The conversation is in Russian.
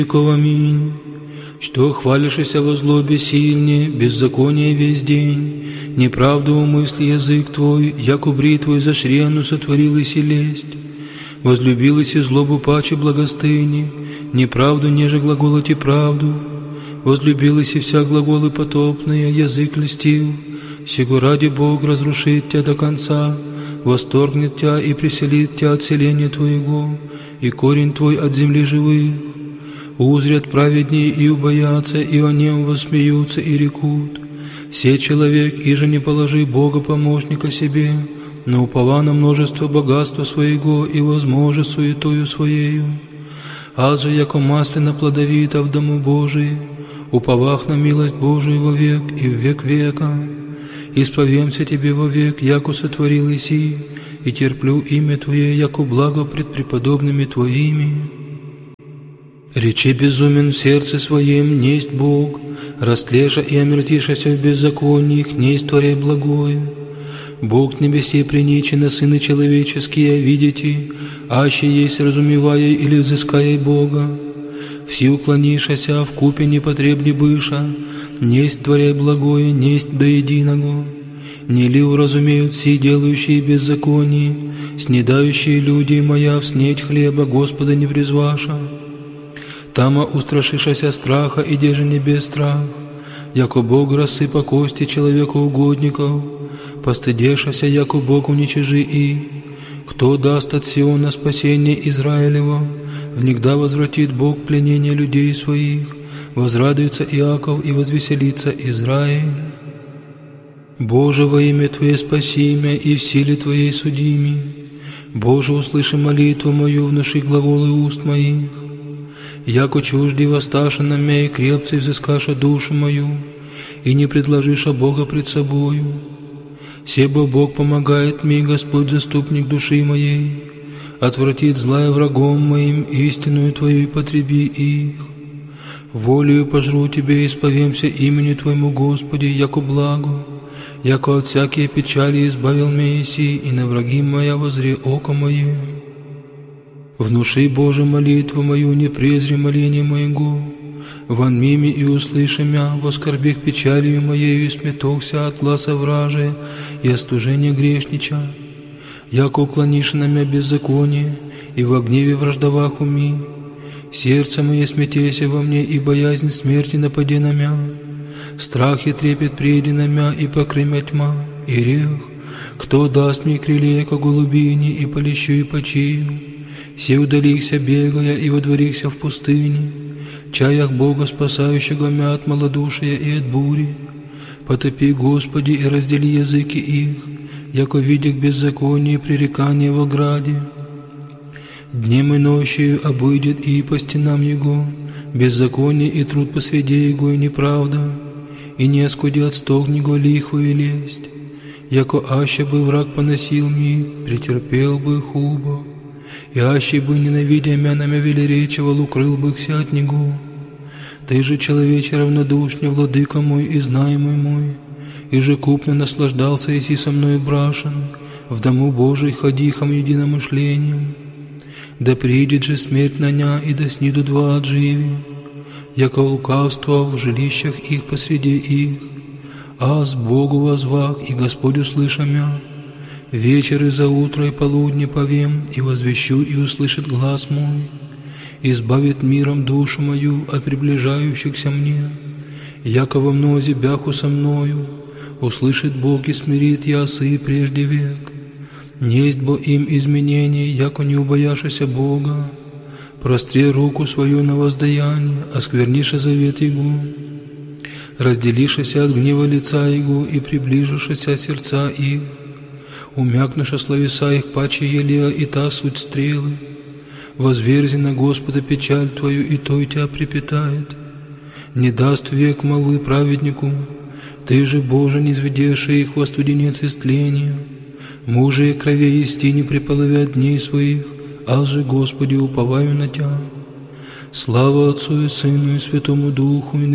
Аминь. Что хвалишься во злобе сильнее, беззаконие весь день, неправду умысли язык твой, яко бритвой зашрену сотворил и лесть. Возлюбилась и злобу паче благостыни, неправду неже глаголать и правду. Возлюбилась и вся глаголы потопные, язык льстил. Сего ради Бог разрушит тебя до конца, восторгнет тебя и преселит тебя от селения твоего, и корень твой от земли живых. Узрят праведнее и убоятся, и о нем воссмеются и рекут. Се человек, иже не положи Бога помощника себе, но упова на множество богатства своего и возможет суетою своею. Аз же, яко маслина плодовита в дому Божии, уповах на милость Божию вовек и в век века. Исповемся Тебе вовек, яко сотворил Иси, и терплю имя Твое, яко благо пред преподобными Твоими. Речи безумен в сердце своем, несть Бог, растлеша и омертишася в беззакониях, несть творяй благое. Бог небесе приничено, сыны человеческие, видите, аще есть разумевая или взыская Бога. Все уклонишася, в купе непотребни быша, несть творяй благое, несть до единого. Не ли уразумеют все делающие беззаконие, снедающие люди моя в снеть хлеба Господа не призваша? Тама устрашишася страха, и деже не без страх, яко Бог рассыпа кости человеку угодников, постыдешася, яко Бог уничижи и. Кто даст от Сиона спасение Израилева, внегда возвратит Бог пленение людей своих, возрадуется Иаков и возвеселится Израиль. Боже, во имя Твое спаси меня, и в силе Твоей суди меня. Боже, услыши молитву мою, внуши глаголы уст моих. Яко чужди воссташа на меня, и крепце взыскаша душу мою, и не предложиша Бога пред собою. Себо Бог помогает мне, Господь заступник души моей, отвратит злая врагом моим, истинную Твою и потреби их. Волею пожру Тебе, исповемся имени Твоему, Господи, яко благо, яко от всякие печали избавил меня Иси, и на враги моя возре око мое. Внуши, Боже, молитву мою, не презри моление моего. Вон мими и услыши мя, воскорбих печалью моею, и сметохся от ласа вражия и остужения грешнича. Яко уклонишь на мя беззаконие, и во гневе враждовах уми. Сердце мое смятейся во мне, и боязнь смерти нападе на мя. Страх и трепет приди на мя, и покрымя тьма, и рех. Кто даст мне крылья, яко голубине, и полещу и почию? Все удалихся, бегая, и водворихся в пустыне, чаях Бога, спасающего мя от малодушия и от бури. Потопи, Господи, и раздели языки их, яко видях беззаконие и пререкание во граде. Днем и ночью обыдет и по стенам Его, беззаконие и труд по среде Его и неправда, и не оскудят стогн Его лихву и лесть. Яко аще бы враг поносил ми, претерпел бы хубо, и аще бы, ненавидя мя на мя велеречивал, укрыл бы их от него. Ты же, человече равнодушный, владыка мой и знаемый мой, и же купно наслаждался, еси со мною брашен, в дому Божий ходихом единомышлением. Да придет же смерть на ня, и да снидут два отживи, яко лукавство в жилищах их посреди их. Аз Богу возвах, и Господь услыша мя. Вечер и за утро и полудне повем, и возвещу, и услышит глас мой. Избавит миром душу мою от приближающихся мне. Яко во мнозе бяху со мною, услышит Бог и смирит ясы прежде век. Несть бо им изменений, яко не убояшися Бога. Простри руку свою на воздаяние, оскверниша завет Его. Разделишися от гнева лица Его и приближишися сердца их. Умякнуша словеса их паче елея, и та суть стрелы. Возверзи на Господа печаль Твою, и той тебя припитает. Не даст век молвы праведнику, Ты же, Боже, не изведеши их во студенец истления. Мужи и крови исти не приполовят дней своих, аз же, Господи, уповаю на Тя. Слава Отцу и Сыну и Святому Духу, и